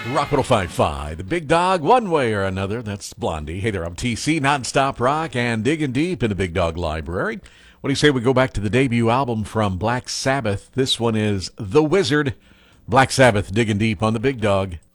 Rock 105.5, the big dog, one way or another. That's Blondie. Hey there, I'm TC, Nonstop Rock, and digging deep in the Big Dog Library. What do you say we go back to the debut album from Black Sabbath? This one is The Wizard. Black Sabbath digging deep on the Big Dog.